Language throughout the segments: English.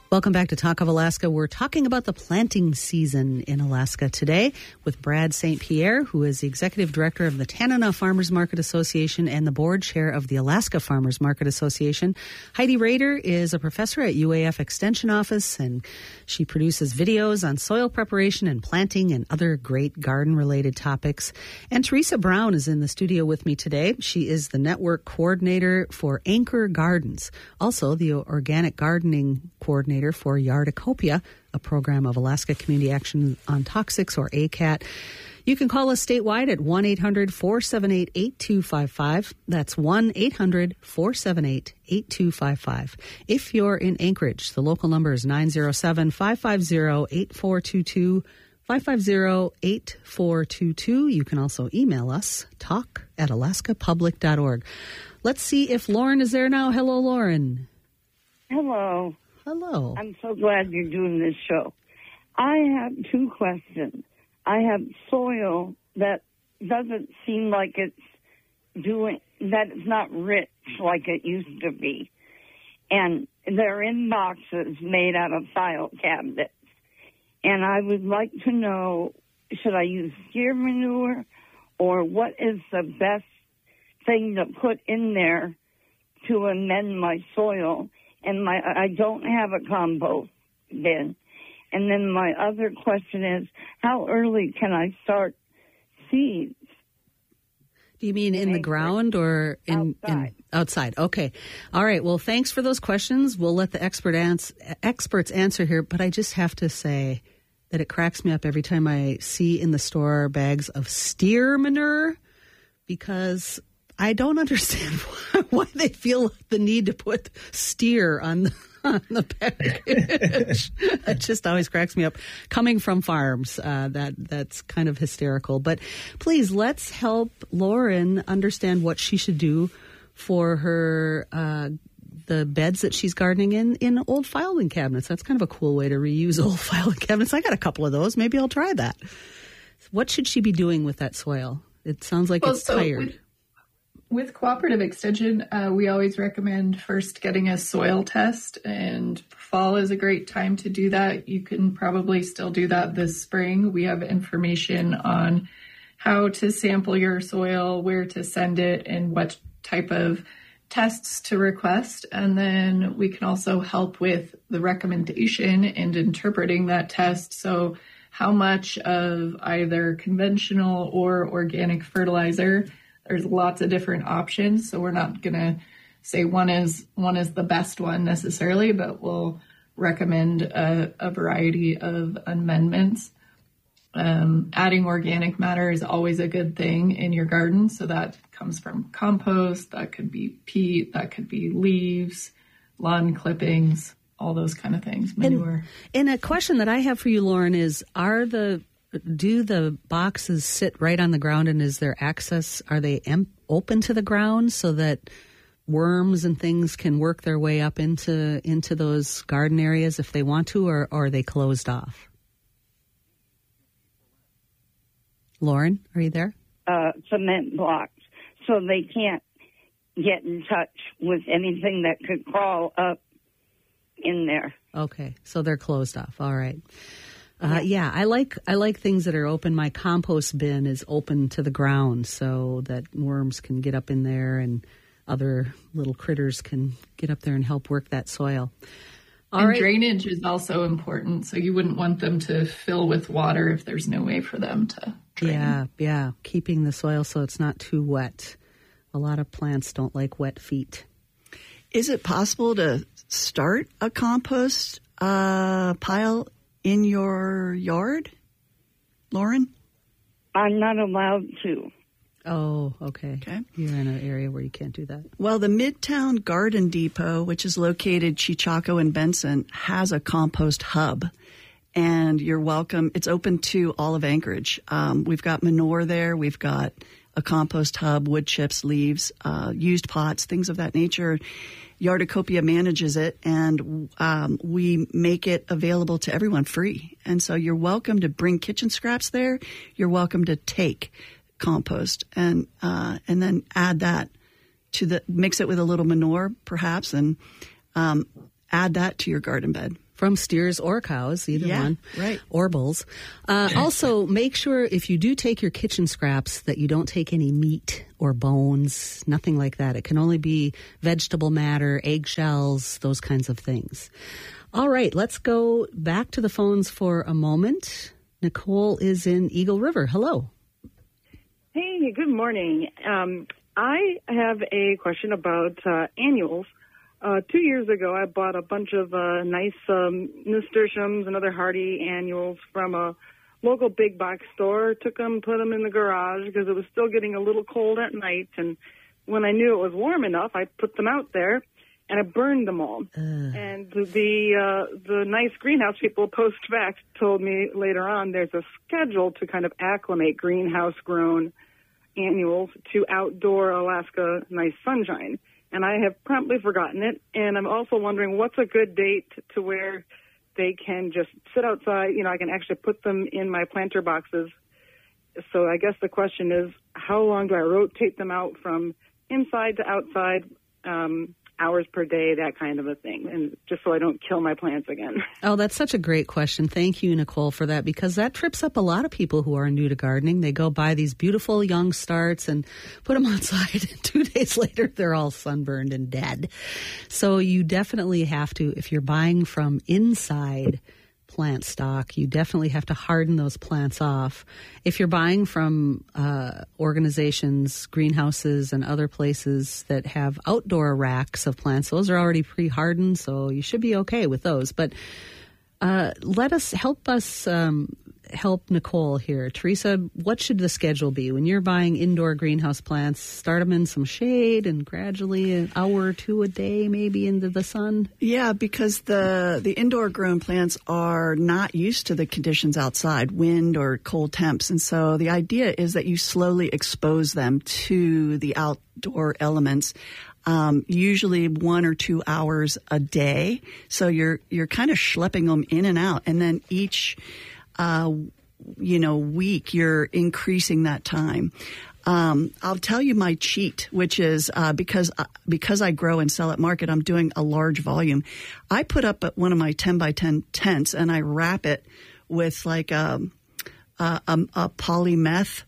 Welcome back to Talk of Alaska. We're talking about the planting season in Alaska today with Brad St. Pierre, who is the Executive Director of the Tanana Farmers Market Association and the Board Chair of the Alaska Farmers Market Association. Heidi Rader is a professor at UAF Extension Office, and she produces videos on soil preparation and planting and other great garden-related topics. And Teresa Brown is in the studio with me today. She is the Network Coordinator for Anchor Gardens, also the Organic Gardening Coordinator for Yardacopia, a program of Alaska Community Action on Toxics, or ACAT. You can call us statewide at 1-800-478-8255. That's 1-800-478-8255. If you're in Anchorage, the local number is 907-550-8422, 550-8422. You can also email us, talk@alaskapublic.org. Let's see if Lauren is there now. Hello, Lauren. Hello. Hello. I'm so glad you're doing this show. I have two questions. I have soil that doesn't seem like it's not rich like it used to be. And they're in boxes made out of file cabinets. And I would like to know, should I use steer manure, or what is the best thing to put in there to amend my soil? And I don't have a compost bin. And then my other question is, how early can I start seeds? Do you mean in the ground or outside? Okay. All right. Well, thanks for those questions. We'll let the experts answer here, but I just have to say that it cracks me up every time I see in the store bags of steer manure, because I don't understand why they feel the need to put steer on the package. It just always cracks me up. Coming from farms, that's kind of hysterical. But please, let's help Lauren understand what she should do for her the beds that she's gardening in old filing cabinets. That's kind of a cool way to reuse old filing cabinets. I got a couple of those. Maybe I'll try that. What should she be doing with that soil? It sounds like it's tired. With Cooperative Extension, we always recommend first getting a soil test, and fall is a great time to do that. You can probably still do that this spring. We have information on how to sample your soil, where to send it, and what type of tests to request. And then we can also help with the recommendation and interpreting that test. So how much of either conventional or organic fertilizer. There's lots of different options, so we're not going to say one is the best one necessarily, but we'll recommend a variety of amendments. Adding organic matter is always a good thing in your garden, so that comes from compost, that could be peat, that could be leaves, lawn clippings, all those kind of things, manure. And a question that I have for you, Lauren, is do the boxes sit right on the ground, and is there access? Are they open to the ground so that worms and things can work their way up into those garden areas if they want to, or are they closed off? Lauren, are you there? Cement blocks, so they can't get in touch with anything that could crawl up in there. Okay, so they're closed off. All right. Yeah, I like things that are open. My compost bin is open to the ground so that worms can get up in there and other little critters can get up there and help work that soil. Drainage is also important, so you wouldn't want them to fill with water if there's no way for them to drain. Yeah, keeping the soil so it's not too wet. A lot of plants don't like wet feet. Is it possible to start a compost pile in your yard, Lauren? I'm not allowed to. Oh, okay. You're in an area where you can't do that. Well, the Midtown Garden Depot, which is located Chichaco and Benson, has a compost hub. And you're welcome. It's open to all of Anchorage. We've got manure there. We've got a compost hub, wood chips, leaves, used pots, things of that nature. Yardacopia manages it, and we make it available to everyone free. And so you're welcome to bring kitchen scraps there. You're welcome to take compost and then add that to mix it with a little manure, perhaps, and add that to your garden bed. From steers or cows, either one. Right. Or bulls. Also, make sure if you do take your kitchen scraps that you don't take any meat or bones, nothing like that. It can only be vegetable matter, eggshells, those kinds of things. All right, let's go back to the phones for a moment. Nicole is in Eagle River. Hello. Hey, good morning. I have a question about annuals. 2 years ago, I bought a bunch of nice nasturtiums and other hardy annuals from a local big box store. Took them, put them in the garage because it was still getting a little cold at night. And when I knew it was warm enough, I put them out there and I burned them all. And the nice greenhouse people post back told me later on there's a schedule to kind of acclimate greenhouse grown annuals to outdoor Alaska nice sunshine. And I have promptly forgotten it. And I'm also wondering what's a good date to where they can just sit outside. You know, I can actually put them in my planter boxes. So I guess the question is, how long do I rotate them out from inside to outside, hours per day, that kind of a thing, and just so I don't kill my plants again. Oh, that's such a great question. Thank you, Nicole, for that, because that trips up a lot of people who are new to gardening. They go buy these beautiful young starts and put them outside, and 2 days later, they're all sunburned and dead. So you definitely have to, if you're buying from inside plant stock, you definitely have to harden those plants off. If you're buying from organizations, greenhouses, and other places that have outdoor racks of plants, those are already pre-hardened, so you should be okay with those. But help help Nicole here. Teresa, what should the schedule be? When you're buying indoor greenhouse plants, start them in some shade and gradually an hour or two a day maybe into the sun? Yeah, because the indoor grown plants are not used to the conditions outside, wind or cold temps. And so the idea is that you slowly expose them to the outdoor elements. Usually 1 or 2 hours a day. So you're kind of schlepping them in and out. And then each week you're increasing that time. I'll tell you my cheat, which is because I grow and sell at market, I'm doing a large volume. I put up one of my 10 by 10 tents and I wrap it with like a polymeth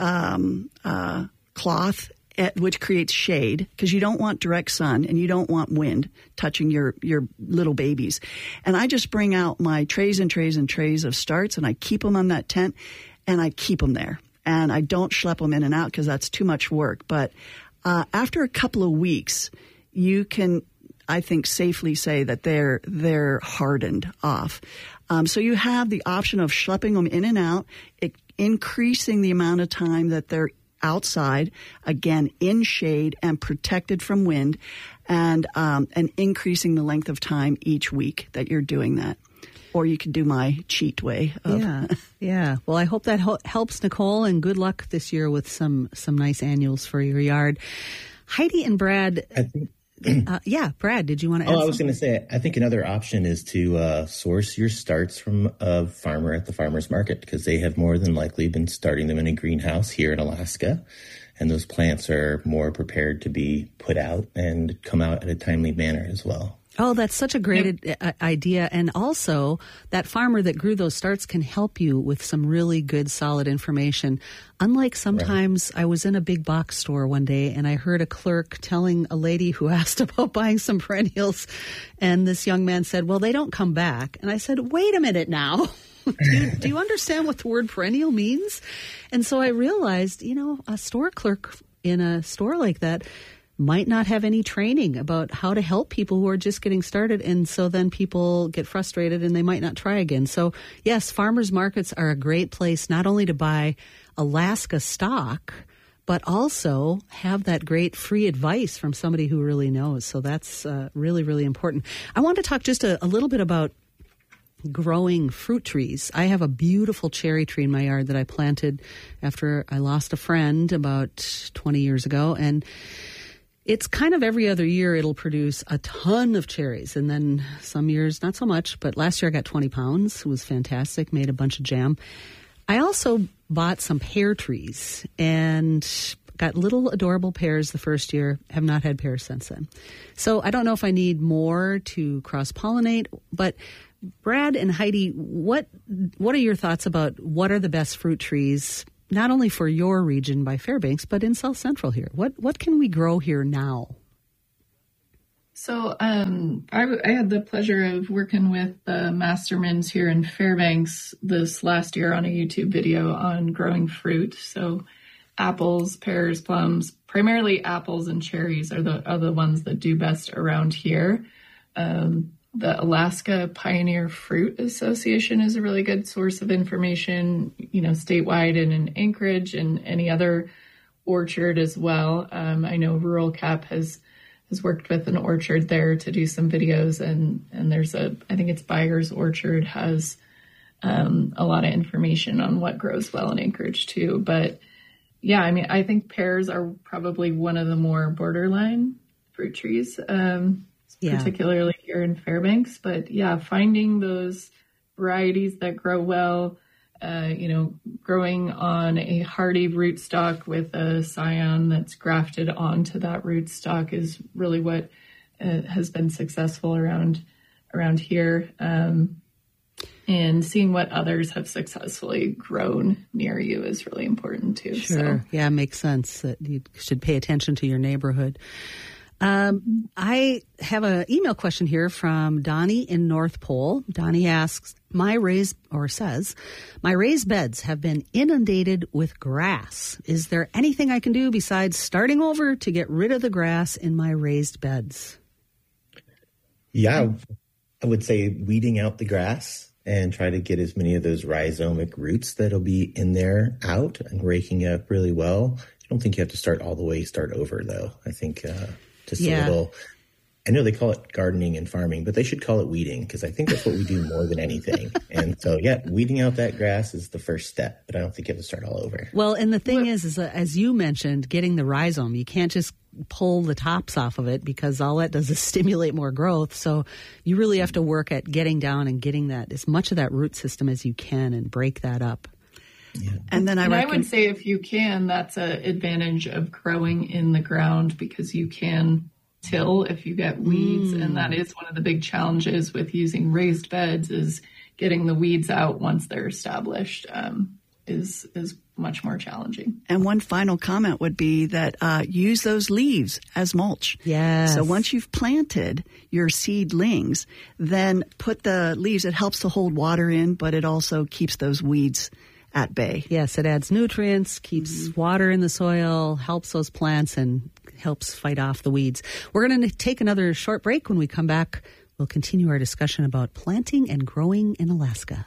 cloth, which creates shade, because you don't want direct sun and you don't want wind touching your little babies. And I just bring out my trays and trays and trays of starts and I keep them on that tent and I keep them there. And I don't schlep them in and out because that's too much work. But after a couple of weeks, you can, I think, safely say that they're hardened off. So you have the option of schlepping them in and out, increasing the amount of time that they're outside, again, in shade and protected from wind, and increasing the length of time each week that you're doing that. Or you can do my cheat way. Yeah. Well, I hope that helps, Nicole, and good luck this year with some nice annuals for your yard. Heidi and Brad. I think. Brad, did you want to add I was going to say, I think another option is to source your starts from a farmer at the farmer's market, because they have more than likely been starting them in a greenhouse here in Alaska. And those plants are more prepared to be put out and come out at a timely manner as well. Oh, that's such a great idea. And also, that farmer that grew those starts can help you with some really good, solid information. Unlike sometimes, I was in a big box store one day and I heard a clerk telling a lady who asked about buying some perennials. And this young man said, well, they don't come back. And I said, wait a minute now. Do you understand what the word perennial means? And so I realized, a store clerk in a store like that might not have any training about how to help people who are just getting started. And so then people get frustrated and they might not try again. So yes, farmers markets are a great place not only to buy Alaska stock, but also have that great free advice from somebody who really knows. So that's really, really important. I want to talk just a little bit about growing fruit trees. I have a beautiful cherry tree in my yard that I planted after I lost a friend about 20 years ago. And it's kind of every other year it'll produce a ton of cherries, and then some years not so much. But last year I got 20 pounds. It was fantastic. Made a bunch of jam. I also bought some pear trees, and got little adorable pears the first year, have not had pears since then. So I don't know if I need more to cross-pollinate, but Brad and Heidi, what are your thoughts about what are the best fruit trees, not only for your region by Fairbanks, but in South Central here? What can we grow here now? So I had the pleasure of working with the Mastermans here in Fairbanks this last year on a YouTube video on growing fruit. So apples, pears, plums, primarily apples and cherries are the ones that do best around here. The Alaska Pioneer Fruit Association is a really good source of information, statewide and in Anchorage and any other orchard as well. I know Rural Cap has worked with an orchard there to do some videos, and there's I think it's Byers Orchard has a lot of information on what grows well in Anchorage too. But yeah, I mean, I think pears are probably one of the more borderline fruit trees, particularly here in Fairbanks. But yeah, finding those varieties that grow well, growing on a hardy rootstock with a scion that's grafted onto that rootstock is really what has been successful around here. And seeing what others have successfully grown near you is really important too. Sure. So. Yeah, it makes sense that you should pay attention to your neighborhood. I have an email question here from Donnie in North Pole. Donnie asks, my raised beds have been inundated with grass. Is there anything I can do besides starting over to get rid of the grass in my raised beds? Yeah, I would say weeding out the grass and try to get as many of those rhizomic roots that'll be in there out and raking up really well. I don't think you have to start over though. I think, just a little, I know they call it gardening and farming, but they should call it weeding because I think that's what we do more than anything. And so, weeding out that grass is the first step, but I don't think you have to start all over. Well, and the thing is as you mentioned, getting the rhizome, you can't just pull the tops off of it because all that does is stimulate more growth. So you really have to work at getting down and getting that as much of that root system as you can and break that up. Yeah. And then I would say if you can, that's an advantage of growing in the ground because you can till if you get weeds. And that is one of the big challenges with using raised beds is getting the weeds out once they're established is much more challenging. And one final comment would be that use those leaves as mulch. Yes. So once you've planted your seedlings, then put the leaves. It helps to hold water in, but it also keeps those weeds at bay. Yes, it adds nutrients, keeps water in the soil, helps those plants, and helps fight off the weeds. We're going to take another short break. When we come back, we'll continue our discussion about planting and growing in Alaska.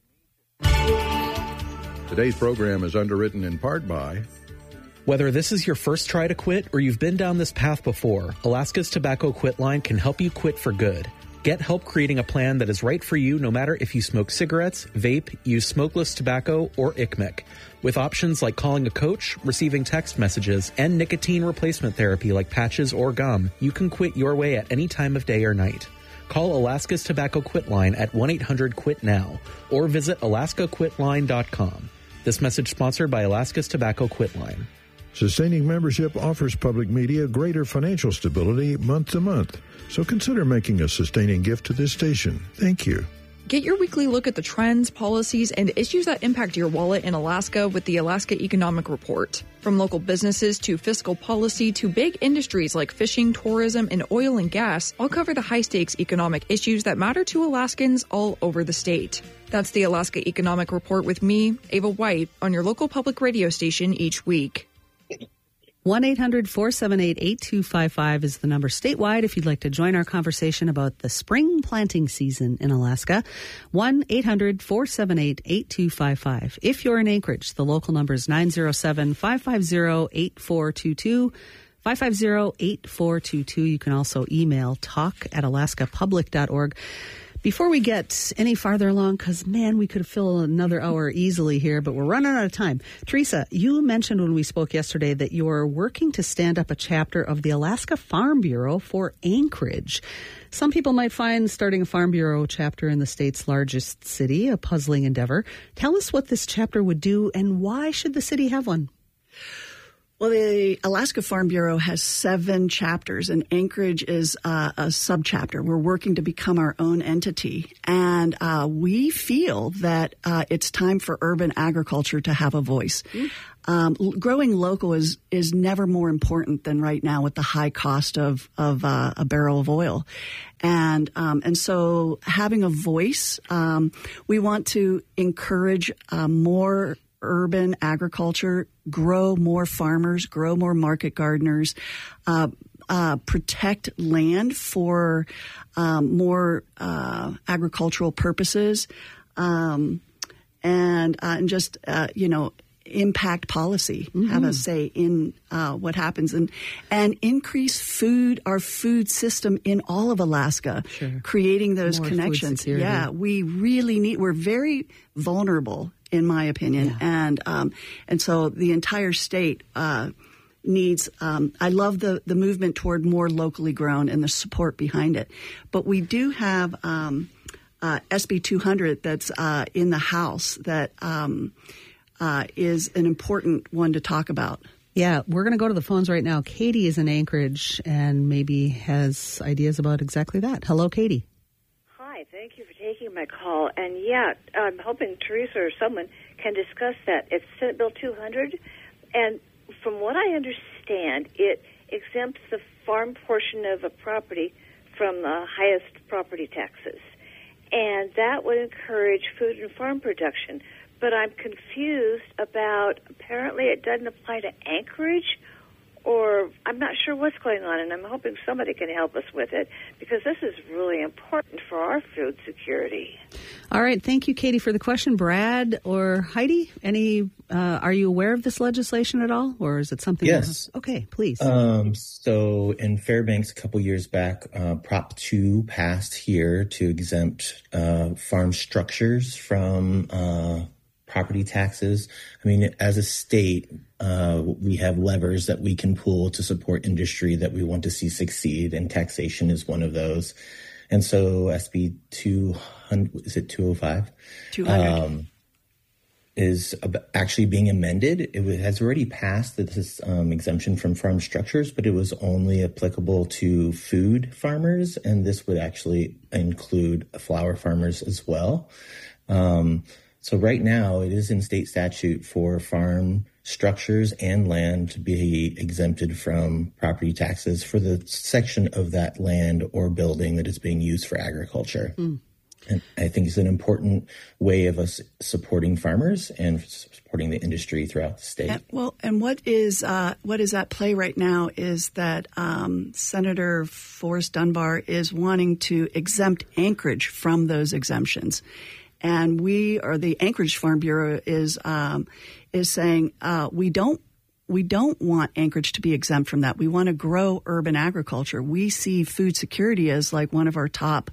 Today's program is underwritten in part by... Whether this is your first try to quit or you've been down this path before, Alaska's Tobacco Quit Line can help you quit for good. Get help creating a plan that is right for you no matter if you smoke cigarettes, vape, use smokeless tobacco, or ICMIC. With options like calling a coach, receiving text messages, and nicotine replacement therapy like patches or gum, you can quit your way at any time of day or night. Call Alaska's Tobacco Quit Line at 1-800-QUIT-NOW or visit alaskaquitline.com. This message sponsored by Alaska's Tobacco Quit Line. Sustaining membership offers public media greater financial stability month to month. So consider making a sustaining gift to this station. Thank you. Get your weekly look at the trends, policies, and issues that impact your wallet in Alaska with the Alaska Economic Report. From local businesses to fiscal policy to big industries like fishing, tourism, and oil and gas, I'll cover the high-stakes economic issues that matter to Alaskans all over the state. That's the Alaska Economic Report with me, Ava White, on your local public radio station each week. 1-800-478-8255 is the number statewide if you'd like to join our conversation about the spring planting season in Alaska. 1-800-478-8255. If you're in Anchorage, the local number is 907-550-8422. 550-8422. You can also email talk@alaskapublic.org. Before we get any farther along, because, man, we could fill another hour easily here, but we're running out of time. Teresa, you mentioned when we spoke yesterday that you're working to stand up a chapter of the Alaska Farm Bureau for Anchorage. Some people might find starting a Farm Bureau chapter in the state's largest city a puzzling endeavor. Tell us what this chapter would do and why should the city have one? Well, the Alaska Farm Bureau has 7 chapters, and Anchorage is a subchapter. We're working to become our own entity, and we feel that it's time for urban agriculture to have a voice. Growing local is never more important than right now with the high cost of a barrel of oil, and so having a voice, we want to encourage more urban agriculture, grow more farmers, grow more market gardeners, protect land for more agricultural purposes, and just impact policy, have a say in what happens, and increase our food system in all of Alaska, creating those more connections. Yeah, we really we're very vulnerable, in my opinion, and so the entire state needs. I love the movement toward more locally grown and the support behind it, but we do have SB 200 that's in the House that is an important one to talk about. Yeah, we're going to go to the phones right now. Katie is in Anchorage and maybe has ideas about exactly that. Hello, Katie. Hi, thank you for taking my call. And yeah, I'm hoping Teresa or someone can discuss that. It's Senate Bill 200, and from what I understand, it exempts the farm portion of a property from the highest property taxes, and that would encourage food and farm production. But I'm confused about, apparently it doesn't apply to Anchorage, or I'm not sure what's going on, and I'm hoping somebody can help us with it, because this is really important for our food security. All right. Thank you, Katie, for the question. Brad or Heidi, are you aware of this legislation at all, or is it something? Yes. Okay, please. So in Fairbanks a couple years back, Prop 2 passed here to exempt farm structures from property taxes. I mean, as a state, we have levers that we can pull to support industry that we want to see succeed, and taxation is one of those. And so SB 200, is it 205? 200. Is actually being amended. It has already passed this exemption from farm structures, but it was only applicable to food farmers, and this would actually include flower farmers as well. So right now, it is in state statute for farm structures and land to be exempted from property taxes for the section of that land or building that is being used for agriculture. And I think it's an important way of us supporting farmers and supporting the industry throughout the state. And what is at play right now is that Senator Forrest Dunbar is wanting to exempt Anchorage from those exemptions. And the Anchorage Farm Bureau is saying we don't want Anchorage to be exempt from that. We want to grow urban agriculture. We see food security as like one of our top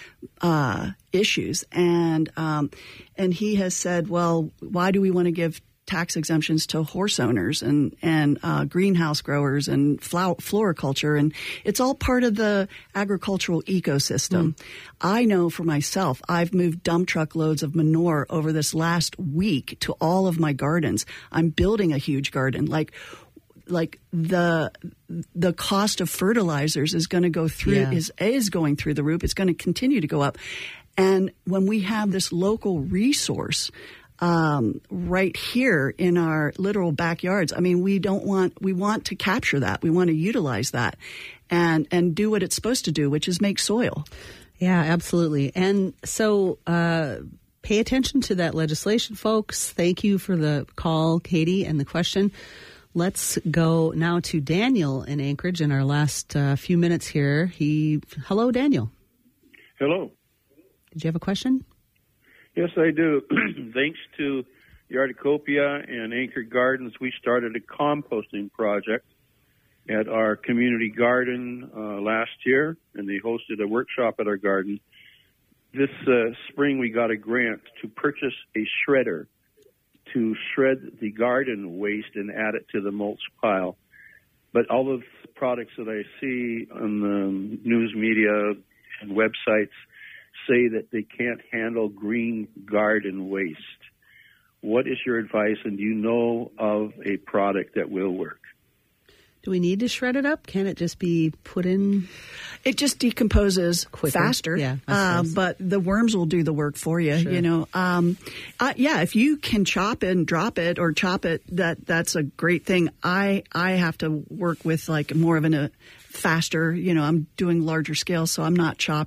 issues, and he has said, well, why do we want to give tax exemptions to horse owners and greenhouse growers and floriculture? And it's all part of the agricultural ecosystem. I know for myself, I've moved dump truck loads of manure over this last week to all of my gardens. I'm building a huge garden. Like the cost of fertilizers is going to go through, is going through the roof. It's going to continue to go up. And when we have this local resource right here in our literal backyards, I mean, we want to capture that. We want to utilize that and do what it's supposed to do, which is make soil. Yeah, absolutely. And so pay attention to that legislation, folks. Thank you for the call, Katie, and the question. Let's go now to Daniel in Anchorage in our last few minutes here. Hello, Daniel. Hello. Did you have a question? Yes, I do. Thanks to Yardicopia and Anchor Gardens, we started a composting project at our community garden last year, and they hosted a workshop at our garden. This spring, we got a grant to purchase a shredder to shred the garden waste and add it to the mulch pile. But all of the products that I see on the news media and websites say that they can't handle green garden waste. What is your advice, and do you know of a product that will work? Do we need to shred it up? Can it just be put in? It just decomposes quicker. Faster. Yeah, but the worms will do the work for you, sure. you know. If you can chop it and drop it or chop it, that's a great thing. I have to work with like more of a faster, you know, I'm doing larger scale, so I'm not